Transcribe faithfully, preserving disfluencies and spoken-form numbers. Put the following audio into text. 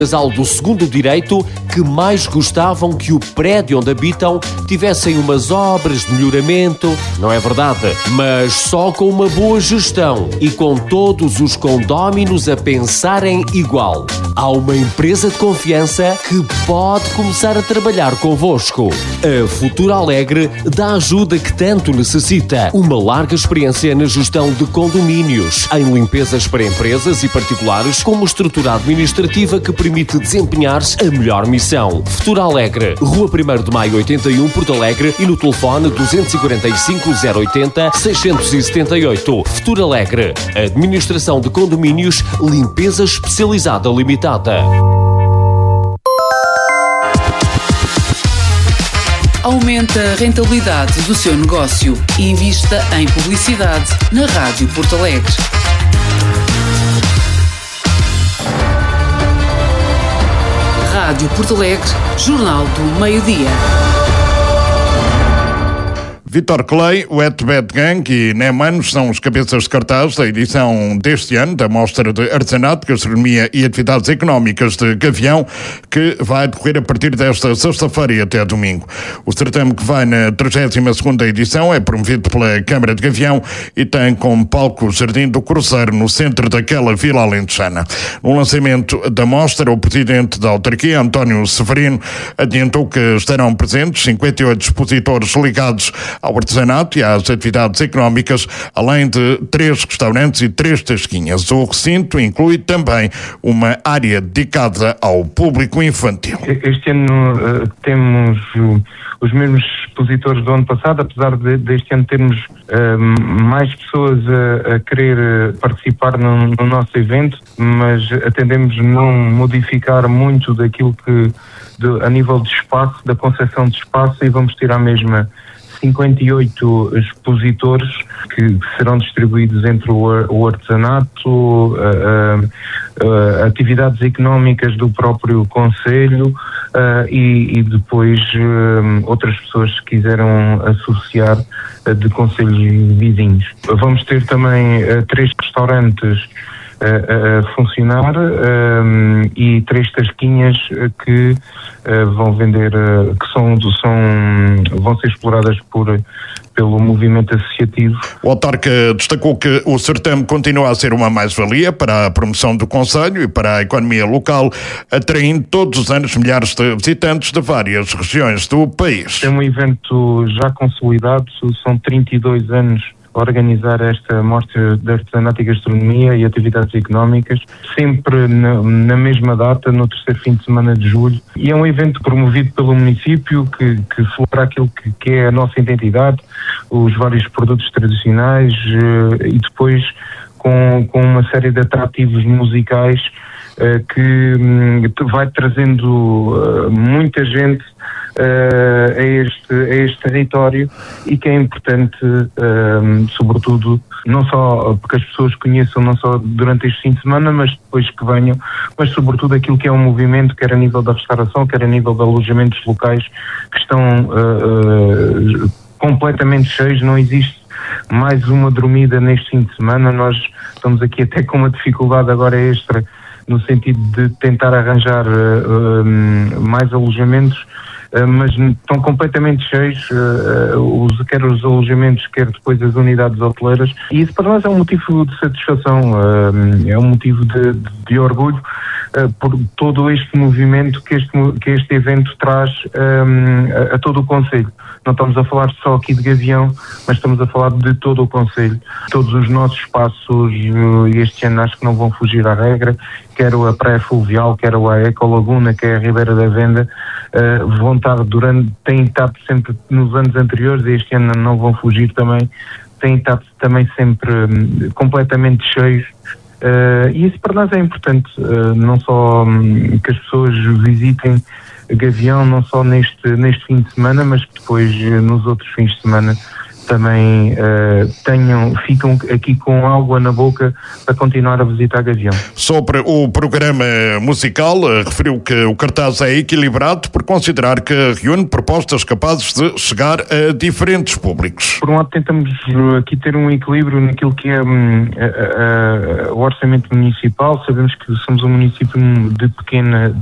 casal do segundo direito que mais gostavam que o prédio onde habitam tivessem umas obras de melhoramento, não é verdade? Mas só com uma boa gestão e com todos os condóminos a pensarem igual. Há uma empresa de confiança que pode começar a trabalhar convosco. A Futura Alegre dá a ajuda que tanto necessita. Uma larga experiência na gestão de condomínios, em limpezas para empresas e particulares, com uma estrutura administrativa que permite desempenhar-se a melhor missão. Futura Alegre, Rua primeiro de Maio oitenta e um, Porto Alegre, e no telefone duzentos e quarenta e cinco, zero oitenta, seiscentos e setenta e oito. Futura Alegre, Administração de Condomínios, Limpeza Especializada Limitada. Aumente a rentabilidade do seu negócio e invista em publicidade na Rádio Porto Alegre. Rádio Porto Alegre, Jornal do Meio-Dia. Vítor Clay, o Wet Bad Gang e Nemanos são os cabeças de cartaz da edição deste ano da Mostra de Artesanato, Gastronomia e Atividades Económicas de Gavião, que vai decorrer a partir desta sexta-feira e até domingo. O certame, que vai na trigésima segunda edição, é promovido pela Câmara de Gavião e tem como palco o Jardim do Cruzeiro, no centro daquela vila alentejana. No lançamento da mostra, o presidente da autarquia, António Severino, adiantou que estarão presentes cinquenta e oito expositores ligados ao artesanato e às atividades económicas, além de três restaurantes e três tasquinhas. O recinto inclui também uma área dedicada ao público infantil. Este ano uh, temos uh, os mesmos expositores do ano passado, apesar de, deste ano termos uh, mais pessoas a, a querer uh, participar no, no nosso evento, mas atendemos não modificar muito daquilo que, de, a nível de espaço, da concepção de espaço, e vamos ter a mesma cinquenta e oito expositores que serão distribuídos entre o artesanato, uh, uh, uh, atividades económicas do próprio concelho uh, e, e depois uh, outras pessoas que quiseram associar uh, de concelhos vizinhos. Vamos ter também uh, três restaurantes a, a funcionar um, e três tasquinhas que uh, vão vender, uh, que são, são, vão ser exploradas por, pelo movimento associativo. O autarca destacou que o certame continua a ser uma mais-valia para a promoção do concelho e para a economia local, atraindo todos os anos milhares de visitantes de várias regiões do país. É um evento já consolidado, são trinta e dois anos organizar esta mostra de artesanato e gastronomia e atividades económicas, sempre na, na mesma data, no terceiro fim de semana de julho. E é um evento promovido pelo município que, que celebra aquilo que, que é a nossa identidade, os vários produtos tradicionais uh, e depois com, com uma série de atrativos musicais uh, que um, vai trazendo uh, muita gente Uh, a, este, a este território, e que é importante, uh, sobretudo, não só porque as pessoas conheçam, não só durante este fim de semana, mas depois que venham, mas sobretudo aquilo que é um movimento, quer a nível da restauração, quer a nível de alojamentos locais, que estão uh, uh, completamente cheios. Não existe mais uma dormida neste fim de semana. Nós estamos aqui até com uma dificuldade agora extra, no sentido de tentar arranjar uh, uh, mais alojamentos, Uh, mas estão completamente cheios, uh, uh, os, quer os alojamentos, quer depois as unidades hoteleiras, e isso para nós é um motivo de satisfação, uh, é um motivo de, de, de orgulho uh, por todo este movimento que este, que este evento traz um, a, a todo o concelho. Não estamos a falar só aqui de Gavião, mas estamos a falar de todo o concelho. Todos os nossos espaços uh, este ano acho que não vão fugir à regra, quer a Praia Fluvial, quer a Ecolaguna, quer a Ribeira da Venda, uh, vão estar durante, têm estado sempre nos anos anteriores, e este ano não vão fugir também, têm estado também sempre um, completamente cheios, uh, e isso para nós é importante, uh, não só um, que as pessoas visitem Gavião, não só neste, neste fim de semana, mas depois uh, nos outros fins de semana também uh, tenham, ficam aqui com água na boca para continuar a visitar Gavião. Sobre o programa musical, referiu que o cartaz é equilibrado por considerar que reúne propostas capazes de chegar a diferentes públicos. Por um lado, tentamos aqui ter um equilíbrio naquilo que é um, a, a, a, o orçamento municipal. Sabemos que somos um município de pequena